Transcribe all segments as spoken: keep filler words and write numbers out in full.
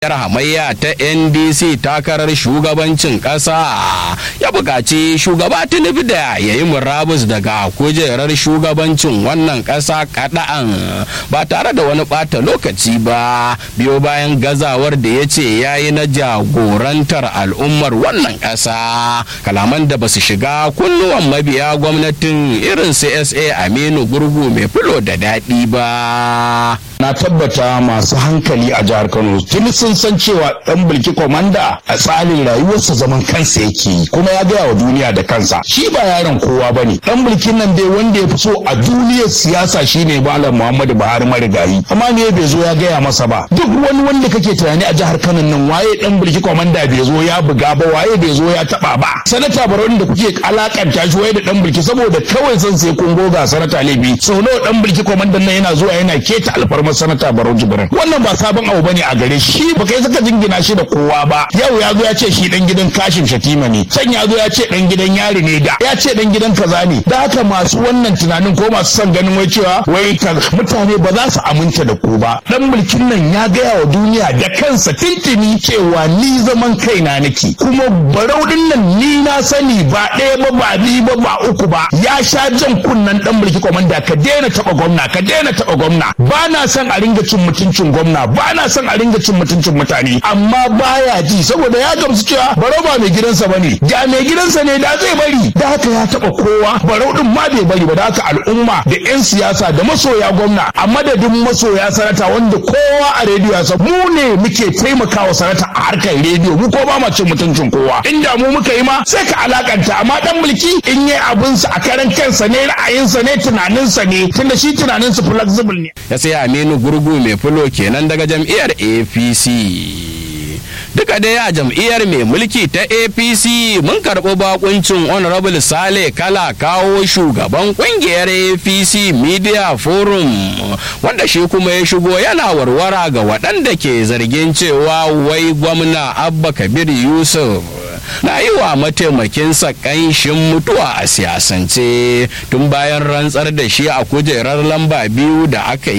yar hamayya ta N D C takarar shugabancin ƙasa ya buƙaci shugaba Tinubu da ya yi murabus daga kujerar shugabancin wannan ƙasa kaɗa'an ba tare da wani ɓata lokaci ba biyo bayan gazawar da ya ce ya yi na jagorantar al'ummar wannan ƙasa, kalaman da ba su shiga kunnuwan mabiya gwamnatin irin C S A Aminu Gurgu mai fulo da daɗi ba. Na tabbata masu hankali a jihar Kano tuni sun san cewa dan bulki komanda a tsarin rayuwarsa zaman kansa yake kuma ya gaya wa duniya da kansa shi ba yaron kowa bane. Dan bulkin nan dai wanda ya fi so a duniyar siyasa shine Malam Muhammadu Buhari marigayi, amma ne bai zo ya gaya masa ba. Duk wani wanda kake tunani a jihar Kano nan waye dan bulki komanda bai zo ya buga ba, waye bai zo ya taba ba. Sanata Barau da kuke alakanta shi waye da dan bulki saboda kawai san sai kun goga sanata laifi. Sau nawa dan bulki komandan nan yana zuwa yana keta alfarma sanata Barau Jibrin. Wannan ba sabon abu bane a gare shi, ba kai saka jingina shi da kowa ba. Yau ya zo ya ce shi dan gidan Kashim Shatima ne, can ya zo ya ce dan gidan yari ne, da ya ce dan gidan kaza ne. Da haka masu wannan tunanin ko masu son ganin wai cewa wai mutane ba za su aminta da ku ba. Dan mulkin nan ya gaya wa duniya da kansa tintini cewa ni zaman kaina nake, kuma Barau din nan ni na sani ba ɗaya ba ba biyu ba ba uku ba. Ya sha jan kunnan dan mulki komanda ka daina taba gwamna, ka daina taba gwamna. Ba na son a ringa cin mutuncin gwamna, ba na son a ringa cin mutuncin mutane, amma baya ji saboda ya gamsu cewa Barau ba mai gidansa bane. Da mai gidansa ne da zai bari. Da haka ya taba kowa, Barau din ma bai bari ba. Da haka al'umma da yan siyasa da masoya gwamna a madadin masoya sanata wanda kowa a rediyo ya san mu ne muke taimakawa sanata a harkar rediyo, mu ko ba ma cin mutuncin kowa. Inda mu muka yi ma sai ka alakanta, amma dan mulki in yi abinsa a karan kansa ne, ra'ayinsa ne, tunaninsa ne, tunda shi tunaninsa flexible ne. Ya sai Aminu Gurgu mai fulo kenan daga jam'iyyar A P C. Duka dai a jam'iyyar mai mulki ta A P C mun karɓi bakuncin Honorable Sale Kala Kawo, shugaban kungiyar A P C Media Forum, wanda shi kuma ya shigo yana warwara ga waɗanda ke zargin cewa wai gwamna Abba Kabir Yusuf na yi wa mataimakinsa ƙanshin mutuwa a siyasance tun bayan rantsar da shi a kujerar lamba biyu da aka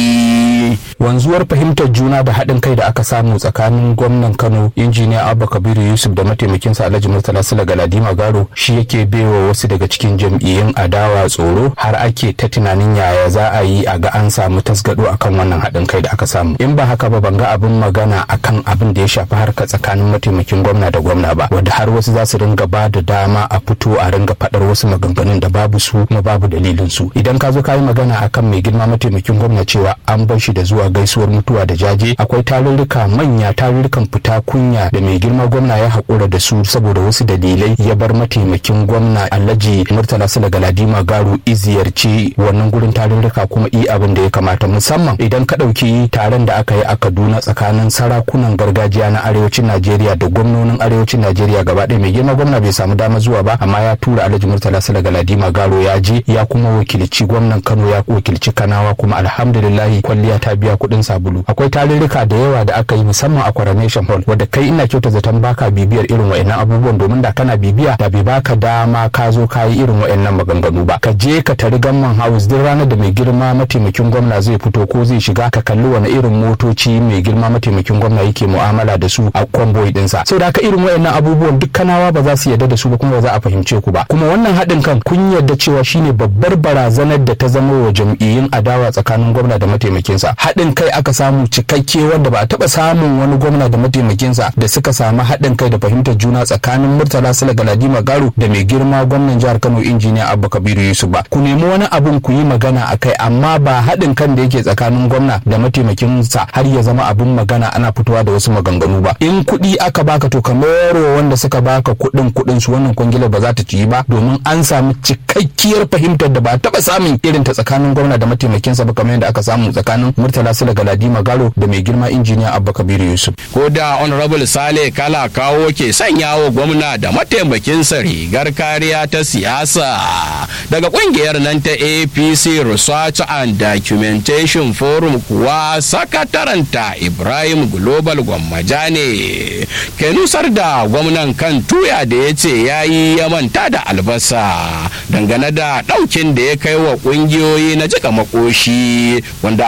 yi. Wanzuwar fahimtar juna da haɗin kai da aka samu tsakanin gwamnan Kano injiniya Abba Kabiru Yusuf da mataimakinsa Alhaji Murtala Sula Galadima Garo shi yake baiwa wasu daga cikin jam'iyyun adawa tsoro, har ake ta tunanin yaya za a yi a ga an samu tasgado akan wannan haɗin kai da aka samu. In ba haka ba ban ga abin magana akan abin da ya shafi harka tsakanin mataimakin gwamna da gwamna ba, wanda har wasu za su ringa ba da dama a fito a ringa faɗar wasu maganganun da babu su kuma babu dalilin su. Idan ka zo ka yi magana akan mai girma mataimakin gwamna cewa an bar shi da zuwa gaisuwar mutuwa da jaje, akwai tarurruka manya, tarurrukan fita kunya da mai girma gwamna ya haƙura da su saboda wasu dalilai ya bar mataimakin gwamna Alhaji Murtala Sula Galadima Garo iziyarci wannan gurin tarurruka kuma i abin da ya kamata, musamman idan ka ɗauki taron da aka yi a Kaduna tsakanin sarakunan gargajiya na arewacin Najeriya da gwamnonin arewacin Najeriya gaba ɗaya. Mai girma gwamna bai samu dama zuwa ba, amma ya tura Alhaji Murtala Sula Galadima Garo ya je ya kuma wakilci gwamnan Kano, ya wakilci Kanawa, kuma alhamdulillah kwalliya ta biya kuɗin sabulu. Akwai tarurruka da yawa da aka yi musamman a Coronation Hall wanda kai ina kyauta zaton baka bibiyar irin wayannan abubuwan, domin da kana bibiya da bai baka dama ka zo ka yi irin wayannan maganganu ba. Ka je ka tari Gamman House duk ranar da mai girma mataimakin gwamna zai fito ko zai shiga, ka kalli wani irin motoci mai girma mataimakin gwamna yake mu'amala da su a convoy dinsa. Saboda haka irin wayannan abubuwan duk Kanawa ba za su yarda da su ba, kuma ba za a fahimce ku ba. Kuma wannan haɗin kan kun yarda cewa shine babbar barazanar da ta zama wa jam'iyyun adawa tsakanin gwamna da mataimakinsa. Haɗin kai aka samu cikakke wanda ba a taɓa samun wani gwamna da mataimakinsa da suka samu haɗin kai da fahimtar juna tsakanin Murtala Sula Galadima Garo da mai girma gwamnan jihar Kano injiniya Abba Kabiru Yusuf ba. Ku nemi wani abun ku yi magana akai, amma ba haɗin kan da yake tsakanin gwamna da mataimakinsa har ya zama abun magana ana fitowa da wasu maganganu ba. In kuɗi aka baka to kamar wanda suka baka kuɗin kuɗin su, wannan kungila ba za ta ci ba, domin an samu cikakkiyar fahimtar da ba taɓa samun irin ta tsakanin gwamna da mataimakinsa ba, kamar yadda aka samu tsakanin Murtala Sula Galadima Garo da mai girma injiniya Abba Kabiru Yusuf. Ko da Honorable Sale Kala Kawo ke sanya wa gwamna da mataimakinsa rigar kariya ta siyasa, daga kungiyar nan ta A P C Research and Documentation Forum kuwa sakataranta Ibrahim Global Gwammaja ne ke nusar da gwamnan kan tuya da ya ce ya yi ya manta da albasa dangane da ɗaukin da ya kai wa ƙungiyoyi na jika makoshi, wanda a cewar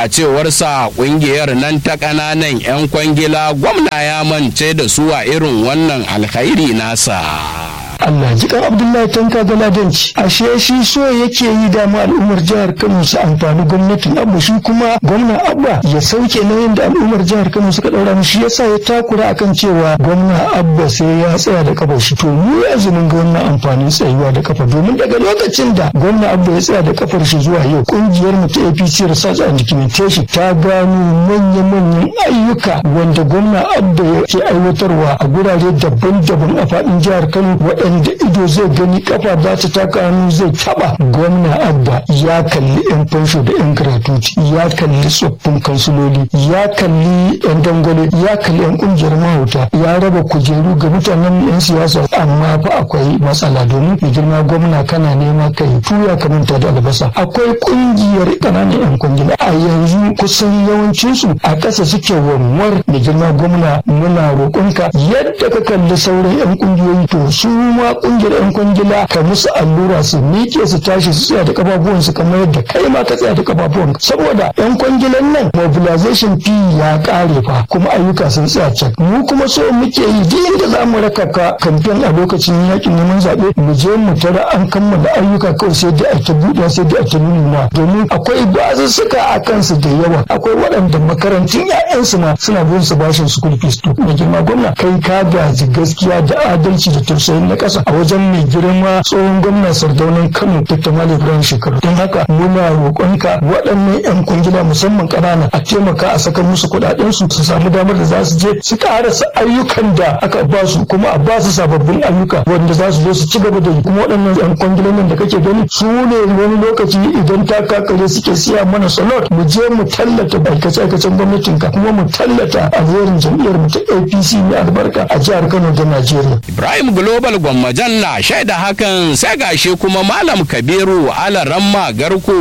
cewarsa ƙungiyar nan ta ƙananan 'yan kwangila gwamna ya mance da su a irin wannan alkhairi nasa. Allah ji kan Abdullahi Tanka Galadanci ashe shi so yake yi dama al'ummar jihar Kano su amfani gwamnatin Abba shi kuma gwamna Abba ya sauke nauyin da al'ummar jihar Kano suka daura mishi yasa ya takura akan cewa gwamna Abba sai ya tsaya da kafa shi to mu yanzu mun ga wannan amfanin tsayuwa da kafa domin daga lokacin da gwamna Abba ya tsaya da kafar shi zuwa yau kungiyar mu ta A P C Research and Documentation ta gano manya-manyan ayyuka wanda gwamna Abba yake aiwatarwa a gurare daban-daban a faɗin jihar Kano waɗanda da ido zai gani kafa za ta taka hannu zai taba. Gwamna Abba ya kalli yan fansho da yan gratuity, ya kalli tsoffin kansuloli, ya kalli yan dangwale, ya kalli yan kungiyar mahauta, ya raba kujeru ga mutanen yan siyasa. Amma fa akwai matsala domin mai girma gwamna kana nema kai tuya ka manta da albasa. Akwai kungiyar ƙananan yan kwangila a yanzu kusan yawancin su a ƙasa suke wanwar. Mai girma gwamna muna roƙonka yadda ka kalli sauran yan kungiyoyi to su ma kungiyar yan kwangila ka musu allura su miƙe su tashi su tsaya da kafafuwansu kamar yadda kai ma ka tsaya da kafafuwan saboda yan kwangilan nan mobilization fee ya kare fa kuma ayyuka sun tsaya cak mu kuma so muke yi duk inda za mu raka ka kamfen a lokacin yakin neman zaɓe mu je mu tara an kammala ayyuka kawai sai da ake buɗe sai da ake nuna domin akwai bazuzzuka a kansu da yawa akwai waɗanda makarantun 'ya'yansu ma suna bin su bashin school fees to mai girma gwamna kai ka gaji gaskiya da adalci da tausayin na ƙasa a wajen mai girma tsohon gwamna Sardaunan Kano Dr. Malam Ibrahim Shekaru don haka muna roƙonka waɗannan 'yan kwangila musamman ƙanana a taimaka a saka musu kuɗaɗen su su samu damar da za su je su ƙarasa ayyukan da aka ba su kuma a ba su sababbin ayyuka wanda za su zo su ci gaba da yi kuma waɗannan 'yan kwangilan nan da kake gani su ne wani lokaci idan ta kakare suke siya mana salot mu je mu tallata aikace-aikacen gwamnatinka kuma mu tallata a jerin jam'iyyar mu ta A P C mai albarka a jihar Kano da Najeriya. Ibrahim Global Gwammajan na shaida hakan sai gashi kuma Malam Kabiru Alaramma Garko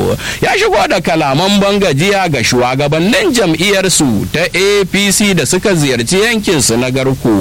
ya shigo da kalaman bangajiya ga shugabannin jam'iyyarsu ta A P C da suka ziyarci yankinsu na Garko.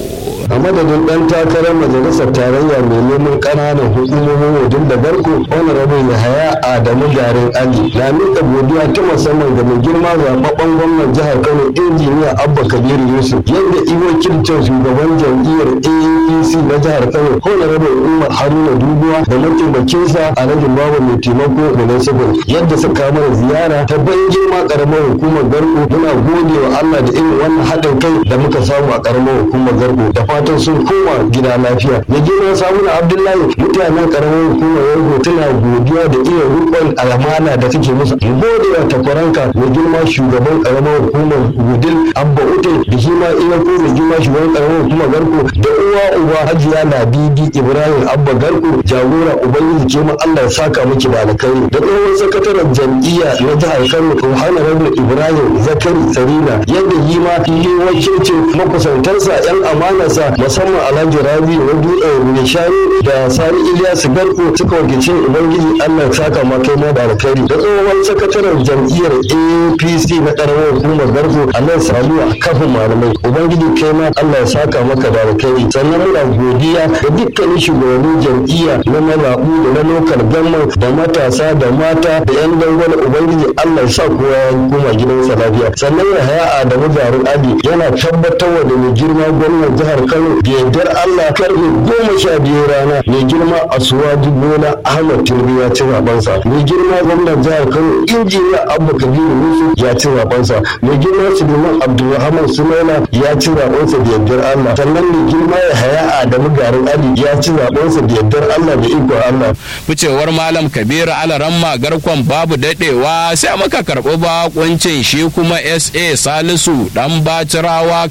a madadin dan takarar majalisar tarayya mai neman ƙananan hukumomin wajen da Garko honorable Yahaya Adamu Garin Ali na miƙa godiya ta musamman ga mai girma zaɓaɓɓen gwamnan jihar Kano injiniya Abba Kabiru Yusuf yadda iwo kirkin shugaban jam'iyyar A P C na jihar Kano honorable Umar Haruna Dubuwa da mataimakinsa Alhaji Babu mai taimako municipal yadda suka mana ziyara ta ban girma karamar hukumar Garko muna gode wa Allah da irin wannan haɗin kai da muka samu a karamar hukumar Garko da fatan sun koma gida lafiya da girma Samuna Abdullahi mutanen karamar hukumar Garko tana godiya da iya rukun alamana da suke musu gode wa takwaranka mai girma shugaban karamar hukumar Gudil Abba Ute da shi ma iya ko mai girma shugaban karamar hukumar Garko da uwa uba Hajiya Ladidi Ibrahim Abba Garko jagora ubangiji ke mu Allah ya saka miki da alkhairi da tsohon sakataren jam'iyya na jihar Kano Yohana Rabi Ibrahim Zakari Sarina yadda yi ma yi wakilcin makusantarsa yan amanarsa musamman Alhaji Rabi Wadu mai shanu da Sani Ilyas Garko suka wakilci ubangiji Allah ya saka ma kai ma da alkhairi da tsohon sakataren jam'iyyar A P C na karamar hukumar Garko Allah Saluwa kafin malamai ubangiji kai ma Allah ya saka maka da alkhairi sannan muna godiya da dukkanin shugabannin jam'iyya na mazaɓu da na lokal gamman da matasa da mata da yan dangwale ubangiji Allah ya sa kowa ya koma gidansa lafiya sannan ya haya Adamu Garin Ali yana tabbatar da mai girma gwamnan jihar Kano da yardar Allah karfe goma sha biyu rana mai girma Asuwaji Bola Ahmad Tinubu ya ci zabansa mai girma gwamnan jihar Kano injiniya Abba Kabiru Yusuf ya ci zabansa mai girma Suleiman Abdulrahman Sumaila ya ci zabansa da yardar Allah sannan mai girma ya haya Adamu Garin Ali ya ci zabansa da yardar Allah da iko Allah. Ficewar Malam Kabiru Alaramma Garkon babu dadewa sai muka karɓi bakuncin shi kuma S A Salisu dan Bacirawa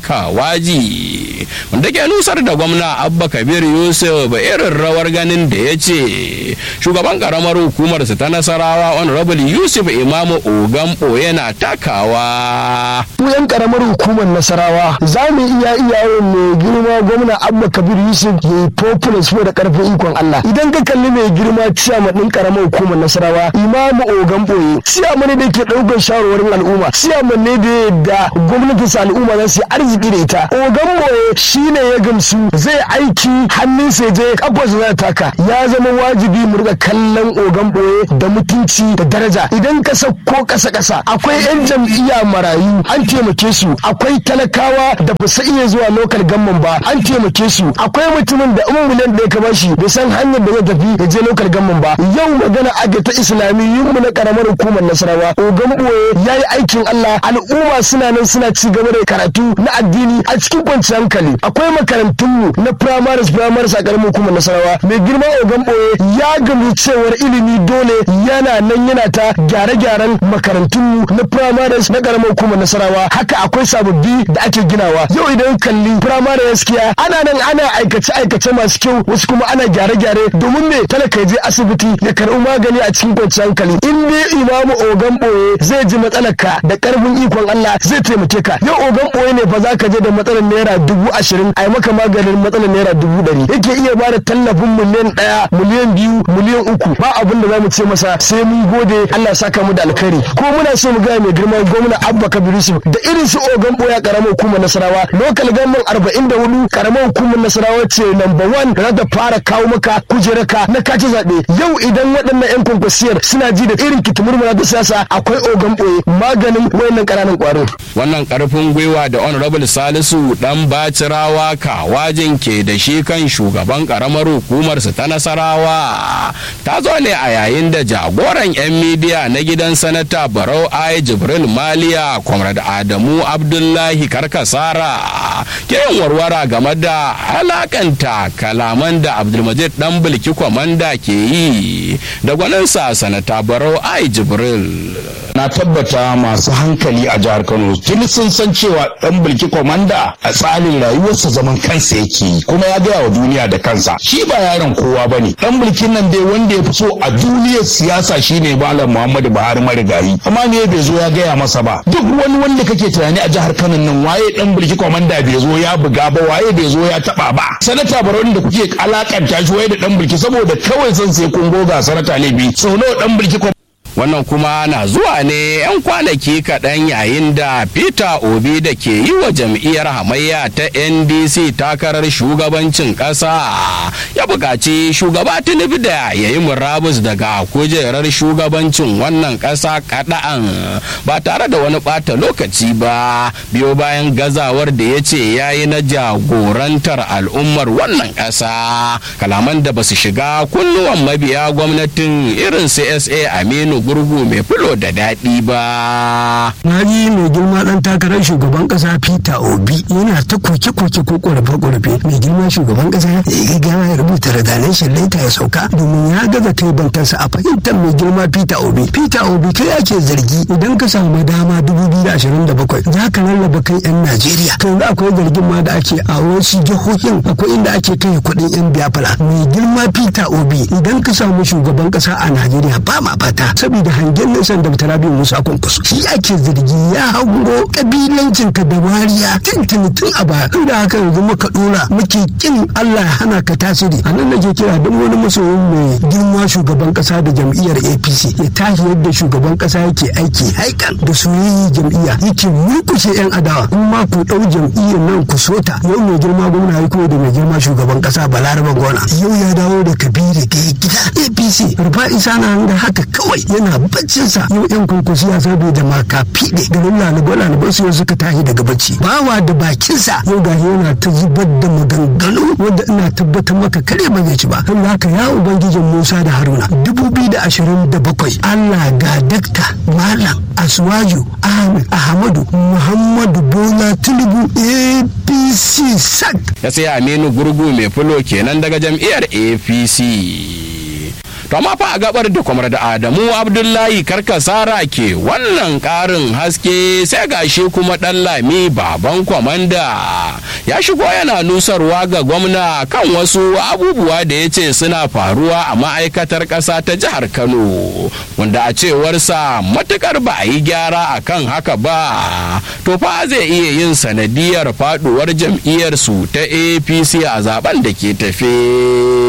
Kawaji wanda ke nusar da gwamna Abba Kabir Yusuf ba irin rawar ganin da ya ce shugaban karamar hukumar su ta Nasarawa Honorable Yusuf Imamu Ogambo yana takawa. Mu yan karamar hukumar Nasarawa za mu iya iyayen mai girma gwamna Abba Kabir Yusuf ya yi popular da karfin ikon Allah idan ka kalli mai girma ciyaman din karamar hukumar Nasarawa Imamu Ogambo ciyaman ne da ke daukar shawarwarin al'umma ciyaman ne da da gwamnatin al'umma za su yi arziki da ita Ogambo shine ne ya gamsu zai aiki hannun sai je kafar za taka ya zama wajibi mu riga kallon ogan boye da mutunci da daraja. Idan ka sako kasa kasa akwai yan jam'iyya marayu an taimake su, akwai talakawa da ba su iya zuwa lokal gamman ba an taimake su, akwai mutumin da in miliyan da ya kama shi bai san hanyar da zai tafi ya je lokal gamman ba. Yau magana aga ta islamiyyun mu na karamar hukumar Nasarawa ogan boye yayi aikin Allah, al'umma suna nan suna ci gaba da karatu na addini a cikin kwanciyar hankali. Akwai makarantun mu na primaries primaries a karamar hukumar Nasarawa. Mai girma ogan boye ya gami cewar ilimi dole yana nan yana ta gyare-gyaren makarantun mu na primaries na karamar hukumar Nasarawa. Haka akwai sababbi da ake ginawa. Yau idan kalli primary gaskiya ana nan ana aikace aikace masu kyau, wasu kuma ana gyare-gyare domin me talaka je asibiti ya karɓi magani a cikin kwanciyar hankali. In dai imamu ogan boye zai ji matsalarka da karfin ikon Allah zai taimake ka. Yau ogan boye ne fa zaka je da matsalar naira dubu ashirin a yi maka maganin matsalar naira dubu ɗari. Yake iya ba da tallafin miliyan ɗaya, miliyan biyu, miliyan uku. Ba abin da za mu ce masa sai mun gode Allah saka mu da alkhairi. Ko muna so mu gaya mai girma gwamna Abba Kabir Yusuf da irin su ogan boye a karamar hukumar Nasarawa. Lokal government arba'in da hudu karamar hukumar Nasarawa ce number one da za ta fara kawo maka kujeraka na kaci zaɓe. Yau idan waɗannan 'yan kwankwasiyar suna ji da irin kitimurmura da siyasa akwai ogan boye maganin wayannan ƙananan ƙwaro. Wannan ƙarfin gwiwa da honorable Salisu dan Bacirawa Kawajin ke da shi kan shugaban ƙaramar hukumarsa ta Nasarawa ta zo ne a yayin da jagoran 'yan midiya na gidan sanata Barau Ai Jibril Maliya Comrade Adamu Abdullahi Karkasara ke yin warwara game da alakanta kalaman da Abdulmajid dan Bilki Komanda ke yi da gwaninsa sanata Barau Ai Jibril. Na tabbata masu hankali a jihar Kano tuni sun san cewa dan Bilki Komanda a tsarin rayuwarsa zaman kansa yake kuma ya gaya wa duniya da kansa shi ba yaron kowa bane. Dan Bilkin nan dai wanda ya fi so a duniyar siyasa shine Malam Muhammadu Buhari marigayi, amma ne bai zo ya gaya masa ba. Duk wani wanda kake tunani a jihar Kano nan waye dan Bilki Komanda bai zo ya buga ba, waye bai zo ya taba ba. Sanata Barau da kuke alakanta shi waye da dan Bilki saboda kawai san sai kun goga sanata ne bi sau nawa dan Bilki. Wannan kuma na zuwa ne 'yan kwanaki kaɗan yayin da Peter Obi da ke yi wa jam'iyyar hamayya ta N D C takarar shugabancin ƙasa ya buƙaci shugaba Tinubu da ya yi murabus daga kujerar shugabancin wannan ƙasa kaɗan ba tare da wani ɓata lokaci ba, biyo bayan gazawar da ya ce ya yi na jagorantar al'ummar wannan ƙasa, kalaman da ba su shiga kunnuwan mabiya gwamnatin irin C S A Aminu Gurgu mai fulo da daɗi ba. Na ji mai girma ɗan takarar shugaban ƙasa Peter Obi yana ta koke-koke ko ƙorafe-ƙorafe. Mai girma shugaban ƙasa ya yi gaggawa ya rubuta resignation letter ya sauka domin ya gaza kai bantarsa a fahimtar mai girma Peter Obi. Peter Obi kai ake zargi idan ka samu dama dubu biyu da ashirin da bakwai za ka rarraba kai 'yan Najeriya. To yanzu akwai zargin ma da ake a wasu jihohin akwai inda ake kai kuɗin 'yan Biafra. Mai girma Peter Obi idan ka samu shugaban ƙasa a Najeriya ba ma fata. Da hangen nisan da Rabi Musa Kwankwaso shi ake zargi ya hango kabilancin ka da wariya tuntuni tun a baya. Da haka yanzu muka dora muke kin Allah ya hana ka tasiri. A nan nake kira don wani masoyin mai girma shugaban kasa da jam'iyyar A P C ya tashi yadda shugaban kasa yake aiki haikan da soyayya jam'iyya yake murkushe yan adawa. In ma ku dau jam'iyyar nan ku sota. Yau mai girma gwamna ya koyi da mai girma shugaban kasa Balaraba Gona yau ya dawo da Kabiru da gida A P C Rufa'i Sana da haka kawai yana yana baccinsa yau yan kunkusiya saboda maka fiɗe garin lalube-lalube su suka tashi daga bacci bawa da bakinsa yau ga yana ta zubar da maganganu wanda ina tabbatar maka kare ba zai ci ba. Don haka ya ubangijin Musa da Haruna dubu biyu da ashirin da bakwai Allah ga dakta Malam Aswaju Ahmed Ahmadu Muhammadu Bola Tinubu A P C sak. Ya sai Aminu Gurgu mai fulo kenan daga jam'iyyar A P C. To amma fa a gabar da Comrade Adamu Abdullahi Karkasara ke wannan ƙarin haske sai gashi kuma ɗan Lami baban kwamanda ya shigo yana nusarwa ga gwamna kan wasu abubuwa da ya ce suna faruwa a ma'aikatar ƙasa ta jihar Kano wanda a cewarsa matukar ba a yi gyara a kan haka ba to fa zai iya yin sanadiyar faduwar jam'iyyarsu ta A P C a zaben da ke tafe.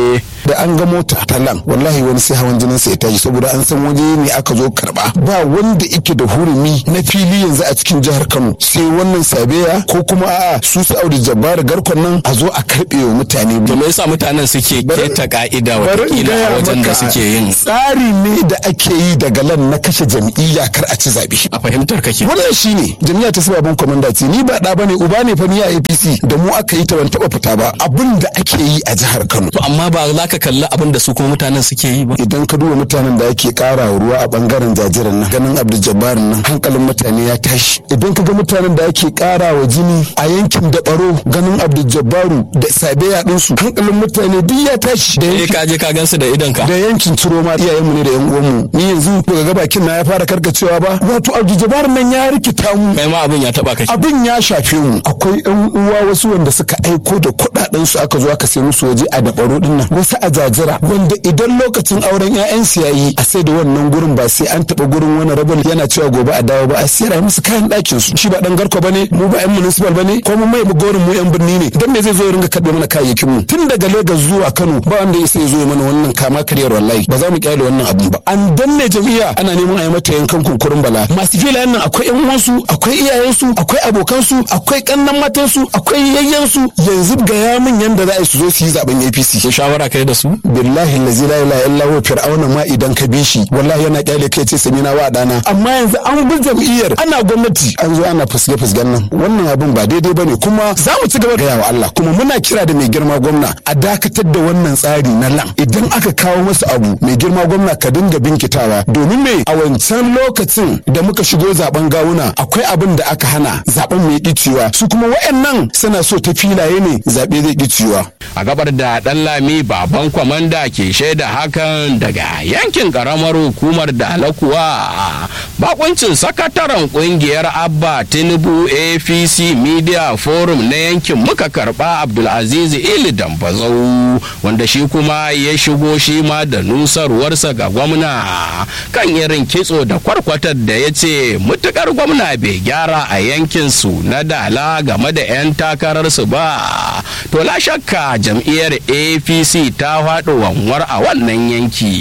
da an ga mota ta lan wallahi wani sai hawan jinin sa ya tashi saboda an san waje ne aka zo karba ba wanda yake da hurumi na fili yanzu a cikin jihar Kano sai wannan Sabeya ko kuma a'a su su Audu Jabbar Garkon nan a zo a karbe wa mutane. To me yasa mutanen suke keta ka'ida wata kila a wajen da suke yin tsari ne da ake yi daga lan na kashe jam'iyya kar a ci zabe a fahimtar kake wannan shine jam'iyya ta sababan komanda ce ni ba da bane uba ne fa ni a A P C da mu aka yi ta ban taba fita ba abin da ake yi a jihar Kano. To amma ba za ka kalli abin da su kuma mutanen suke yi ba idan ka duba mutanen da ake kara ruwa a bangaren jajiran nan ganin Abdul Jabbar nan hankalin mutane ya tashi idan ka ga mutanen da ake kara wa jini a yankin da baro ganin Abdul Jabbaru da Sabeya din su hankalin mutane duk ya tashi da yankin ka je ka gansu da idan ka da yankin Ciroma iyayenmu ne da yan uwanmu ni yanzu daga ga bakin na ya fara karkacewa ba wato Abdul Jabbar nan ya rikita mu kai ma abin ya taba kai abin ya shafe mu akwai yan uwa wasu wanda suka aiko da kuɗaɗen su aka zo aka sai musu waje a dabaro din nan wasu a jajira wanda idan lokacin auren ƴaƴan su yayi a sai da wannan gurin ba sai an taba gurin wani rabon yana cewa gobe a dawo ba a sayar musu kayan ɗakin su shi ba dan garko bane mu ba ƴan municipal bane ko mun mai gorin mu ƴan birni ne dan me zai zo ya ringa kaɗe mana kayayyakin mu tun daga Lagos zuwa Kano ba wanda ya sai zo mana wannan kama kariyar wallahi ba za mu kyale wannan abu ba an danne jami'a ana neman a yi mata yankan kunkurin bala masu filayen nan akwai ƴan uwansu akwai iyayensu akwai abokansu akwai kannan matansu akwai yayyansu yanzu ga ya min yanda za a su zo su yi zaben A P C ko shawara kai da su billahi allazi la ilaha illa huwa fir'auna ma idan ka bi shi wallahi yana kyale kai ce sami na wa dana amma yanzu an bi jam'iyyar ana gwamnati an zo ana fusge fusgen nan wannan abin ba daidai bane kuma za mu ci gaba da yawa Allah kuma muna kira da mai girma gwamna a dakatar da wannan tsari na lan idan aka kawo masa abu mai girma gwamna ka dinga binkitawa domin me a wancan lokacin da muka shigo zaben gawuna akwai abin da aka hana zaben mai dicewa su kuma wayannan suna so ta filaye ne zabe zai dicewa a gabar da dan lami baban kwamanda ke shaida hakan daga yankin karamar hukumar da alakuwa bakuncin sakataren kungiyar Abba Tinubu A P C Media Forum na yankin muka karba Abdulaziz Ili Dambazau wanda shi kuma ya shigo shi ma da nusarwarsa ga gwamna kan irin kitso da kwarkwatar da ya ce mutukar gwamna bai gyara a yankin su na Dala game da 'yan takararsu ba to la shakka jam'iyyar A P C ta faɗo wanwar a wannan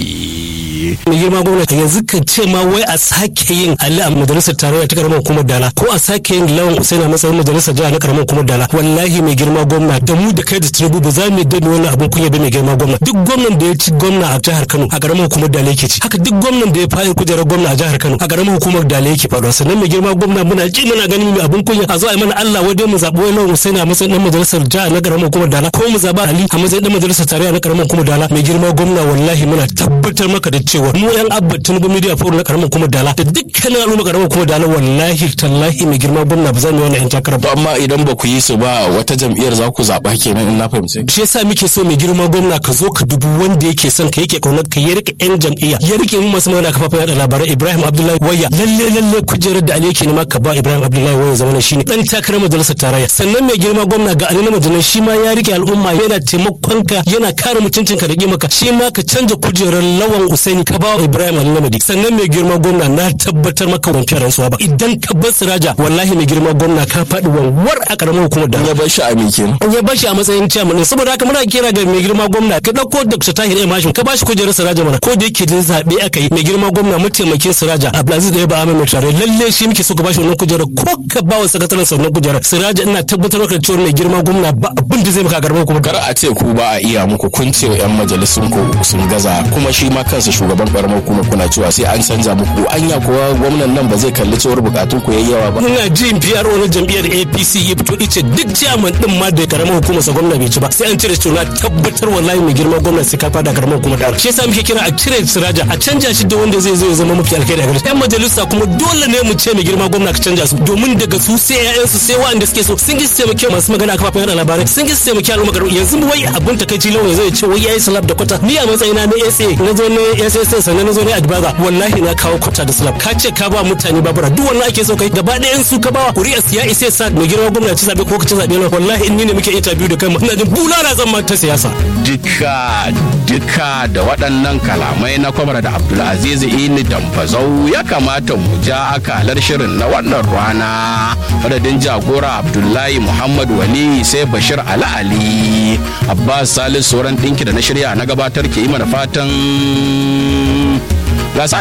yanki. mai girma gwamnati yanzu ka ce ma wai a sake yin Ali a majalisar tarayya ta karamar hukumar Dala ko a sake yin Lawan Usaini a matsayin majalisar jiha na karamar hukumar Dala wallahi mai girma gwamna da mu da kai da Tinubu ba za mu yadda da wannan abun kunya ba mai girma gwamna duk gwamnan da ya ci gwamna a jihar Kano a karamar hukumar Dala yake ci haka duk gwamnan da ya fa'i kujerar gwamna a jihar Kano a karamar hukumar Dala yake faɗuwa sannan mai girma gwamna muna ji muna ganin mai abun kunya a zo a yi mana Allah wadai mu zaɓi wai Lawan Usaini a matsayin dan majalisar jiha na karamar hukumar Dala ko mu zaɓa Ali a matsayin dan majalisar tarayya na karamar hukumar Dala mai girma gwamna wallahi muna tabbatar maka da cewa mu yan Abba Tinubu Media Forum na karamar hukumar Dala da dukkanin al'umma karamar hukumar Dala wallahi tallahi mai girma gwamna ba za mu yi wannan yan takara ba amma idan ba ku yi su ba wata jam'iyyar za ku zaɓa kenan in na fahimci shi yasa muke so mai girma gwamna ka zo ka dubu wanda yake son ka yake kaunar ka ya rike yan jam'iyya ya rike mu masu magana kafafen yada labarai Ibrahim Abdullahi Waya lalle lalle kujerar da Ali yake nema ka ba Ibrahim Abdullahi Waya zama shine dan takarar majalisar tarayya sannan mai girma gwamna ga Ali na majalis shi ma ya rike al'umma yana taimakon ka yana kare mutuncin ka da kimaka shi ma ka canja kujerar Lawan Usaini ka ba Ibrahim Ali Namadi sannan mai girma gwamna na tabbatar maka wanfiyar rantsuwa ba idan ka bar Siraja wallahi mai girma gwamna ka faɗi wanwar a karamar hukumar da ya bar shi a mikin ya bar shi a matsayin chairman saboda haka muna kira ga mai girma gwamna ka dauko Dr. Tahir Emashin ka bashi kujerar Siraja mana ko da yake din zabe aka yi mai girma gwamna mataimakin Siraja Abdulaziz da ya ba Ahmed Tare lalle shi muke so ka bashi wannan kujerar ko ka ba wa sakataren sa wannan kujerar Siraja ina tabbatar maka da cewa mai girma gwamna ba abin da zai maka garba kuma kar a ce ku ba a iya muku kun ce yan majalisun ku sun gaza kuma shi ma kansa shugaban karamar kuma kuna cewa sai an canza muku anya kuwa gwamnan nan ba zai kalli cewar bukatun ku yayi yawa ba muna jin P R O na jam'iyyar A P C ya fito ice duk chairman din ma da karamar hukumar sa gwamna bai ci ba sai an cire shi na tabbatar wallahi mai girma gwamna sai ka fada karamar hukumar da shi yasa muke kira a cire Siraja a canja shi da wanda zai zo ya zama mafi alkhairi a gare yan majalisa kuma dole ne mu ce mai girma gwamna ka canja su domin daga su sai ƴaƴan su sai wanda suke so sun gi su taimake masu magana a kafafen yada labarai sun gi su taimake al'umma garu yanzu wai abun takeici lawan zai ce wai yayi salab da kwata ni a matsayina na S A na zo ne S sai sai sannan na zo ne advisor wallahi na kawo kwata da slab ka ce ka ba mutane babura duk wannan ake so kai gaba ɗayan su ka ba kuri'a siya isa sa mai girma gwamnati zabe ko ka ci zabe na wallahi in ni ne muke interview da kai ina jin bulala zan ma ta siyasa duka duka da waɗannan kalamai na kwamar da Abdulaziz Ini Damfazau ya kamata mu ja akalar shirin na wannan rana madadin jagora Abdullahi Muhammad Wali sai Bashir Ali Ali Abbas Salisu sauran ɗinki da na shirya na gabatar ke yi mana fatan